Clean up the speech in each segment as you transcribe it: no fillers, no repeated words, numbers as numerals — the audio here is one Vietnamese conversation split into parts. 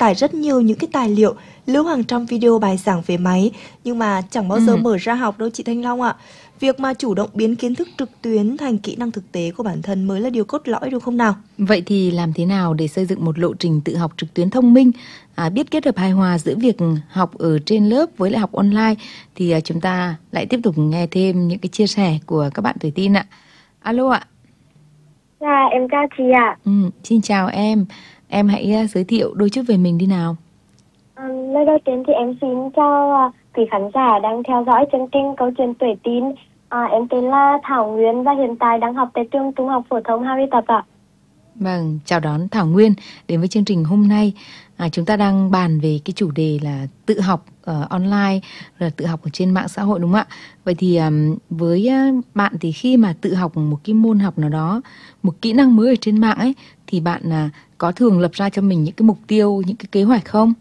tải rất nhiều những cái tài liệu, lưu hàng trăm video bài giảng về máy, nhưng mà chẳng bao giờ mở ra học đâu chị Thanh Long ạ. Việc mà chủ động biến kiến thức trực tuyến thành kỹ năng thực tế của bản thân mới là điều cốt lõi, đúng không nào? Vậy thì làm thế nào để xây dựng một lộ trình tự học trực tuyến thông minh, biết kết hợp hài hòa giữa việc học ở trên lớp với lại học online, thì chúng ta lại tiếp tục nghe thêm những cái chia sẻ của các bạn tuổi teen ạ. Alo ạ. Dạ, em chào chị ạ. Xin chào em. Em hãy giới thiệu đôi chút về mình đi nào. Lời đầu tiên thì em xin chào quý khán giả đang theo dõi chương trình Câu chuyện tuổi teen. Em tên là Thảo Nguyên và hiện tại đang học tại trường Trung học phổ thông Harry Tập ạ. Vâng, chào đón Thảo Nguyên đến với chương trình hôm nay. Chúng ta đang bàn về cái chủ đề là tự học online, rồi tự học ở trên mạng xã hội, đúng không ạ? Vậy thì với bạn thì khi mà tự học một cái môn học nào đó, một kỹ năng mới ở trên mạng ấy, thì bạn có thường lập ra cho mình những cái mục tiêu, những cái kế hoạch không?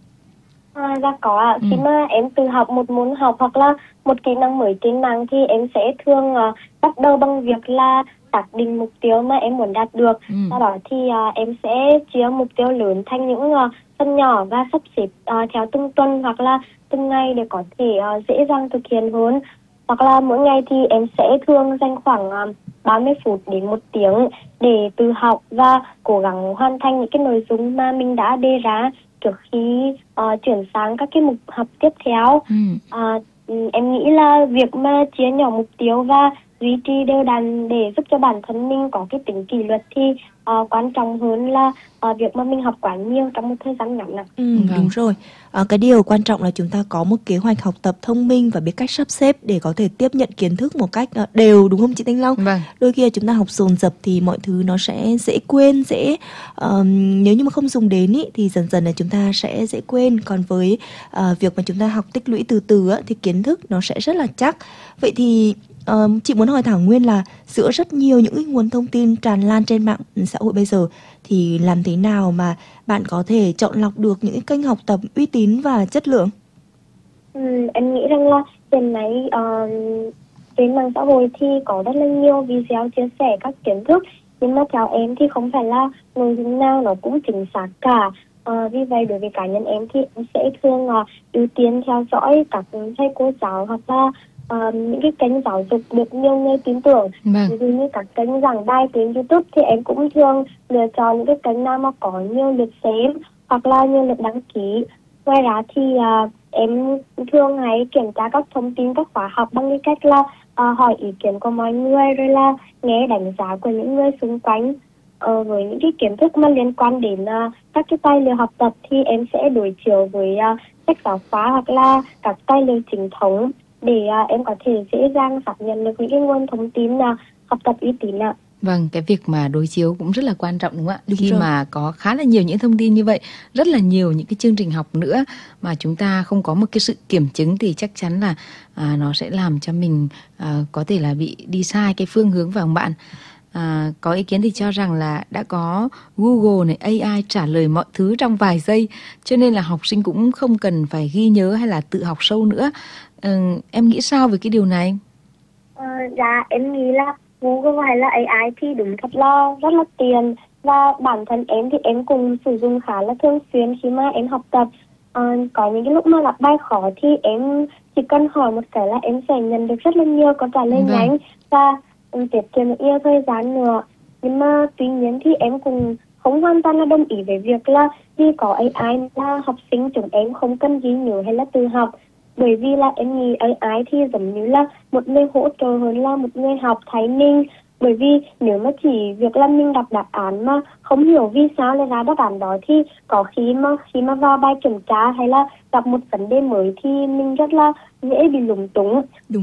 Dạ có ạ. Khi mà em tự học một môn học hoặc là một kỹ năng mới trên mạng thì em sẽ thường bắt đầu bằng việc là xác định mục tiêu mà em muốn đạt được. Sau đó thì em sẽ chia mục tiêu lớn thành những phần nhỏ và sắp xếp theo từng tuần hoặc là từng ngày để có thể dễ dàng thực hiện hơn. Hoặc là mỗi ngày thì em sẽ thường dành khoảng 30 phút đến 1 tiếng để tự học và cố gắng hoàn thành những cái nội dung mà mình đã đề ra trước khi chuyển sang các cái mục học tiếp theo. Em nghĩ là việc mà chia nhỏ mục tiêu và duy trì đều đặn để giúp cho bản thân mình có cái tính kỷ luật thì quan trọng hơn là việc mà mình học quá nhiều trong một thời gian ngắn ạ. Đúng rồi. Cái điều quan trọng là chúng ta có một kế hoạch học tập thông minh và biết cách sắp xếp để có thể tiếp nhận kiến thức một cách đều, đúng không chị Thanh Long? Vâng. Đôi khi chúng ta học dồn dập thì mọi thứ nó sẽ dễ quên, nếu như mà không dùng đến ý, thì dần dần là chúng ta sẽ dễ quên. Còn với việc mà chúng ta học tích lũy từ từ thì kiến thức nó sẽ rất là chắc. Vậy thì chị muốn hỏi Thảo Nguyên là giữa rất nhiều những nguồn thông tin tràn lan trên mạng xã hội bây giờ thì làm thế nào mà bạn có thể chọn lọc được những kênh học tập uy tín và chất lượng? Em nghĩ rằng là hiện nay trên mạng xã hội thì có rất là nhiều video chia sẻ các kiến thức, nhưng mà theo em thì không phải là nội dung nào nó cũng chính xác cả. Vì vậy đối với cá nhân em thì em sẽ thường ưu tiên theo dõi các thầy cô giáo hoặc là những cái kênh giáo dục được nhiều người tin tưởng. Ví dụ như các kênh giảng bài trên YouTube thì em cũng thường lựa chọn những cái kênh nào mà có nhiều lượt xem hoặc là nhiều lượt đăng ký. Ngoài ra thì em thường hay kiểm tra các thông tin các khóa học bằng cái cách là hỏi ý kiến của mọi người, rồi là nghe đánh giá của những người xung quanh. Với những cái kiến thức mà liên quan đến các cái tài liệu học tập thì em sẽ đối chiếu với sách giáo khoa hoặc là các tài liệu chính thống để em có thể dễ dàng xác nhận được những cái nguồn thông tin học tập uy tín ạ. Vâng, cái việc mà đối chiếu cũng rất là quan trọng, đúng không ạ? Khi mà có khá là nhiều những thông tin như vậy, rất là nhiều những cái chương trình học nữa mà chúng ta không có một cái sự kiểm chứng thì chắc chắn là nó sẽ làm cho mình có thể là bị đi sai cái phương hướng vào bạn. Có ý kiến thì cho rằng là đã có Google này, AI trả lời mọi thứ trong vài giây, cho nên là học sinh cũng không cần phải ghi nhớ hay là tự học sâu nữa. Em nghĩ sao về cái điều này? Dạ, em nghĩ là Google hay là AI thì đúng thật là rất là tiện, và bản thân em thì em cũng sử dụng khá là thường xuyên khi mà em học tập. Có những cái lúc mà gặp bài khó thì em chỉ cần hỏi một cái là em sẽ nhận được rất là nhiều câu trả lời nhanh và tiết kiệm được nhiều thời gian nữa. Nhưng mà tuy nhiên thì em cũng không hoàn toàn là đồng ý với việc là vì có AI là học sinh chúng em không cần ghi nhớ hay là tự học. Bởi vì là em nghĩ AI thì giống như là một người hỗ trợ hơn là một người học thay mình. Bởi vì nếu mà chỉ việc là mình đọc đáp án mà không hiểu vì sao lại ra đáp án đó thì có khi mà vào bài kiểm tra hay là gặp một vấn đề mới thì mình rất là dễ bị lúng túng.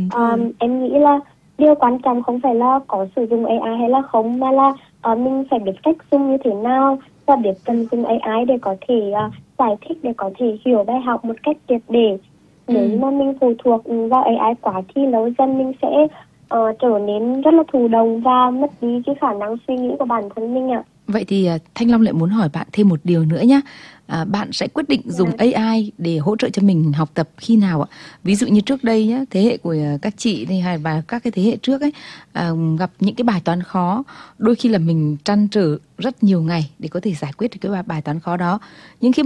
Em nghĩ là điều quan trọng không phải là có sử dụng AI hay là không, mà là mình phải biết cách dùng như thế nào và biết cần dùng AI để có thể giải thích, để có thể hiểu bài học một cách triệt để. Nếu mà mình phụ thuộc vào AI quá thì lâu dần mình sẽ trở nên rất là thụ động và mất đi cái khả năng suy nghĩ của bản thân mình ạ. Vậy thì Thanh Long lại muốn hỏi bạn thêm một điều nữa nhé. Bạn sẽ quyết định dùng AI để hỗ trợ cho mình học tập khi nào ạ? Ví dụ như trước đây nhé, thế hệ của các chị hay và các cái thế hệ trước ấy gặp những cái bài toán khó, đôi khi là mình trăn trở rất nhiều ngày để có thể giải quyết được cái bài toán khó đó. Nhưng khi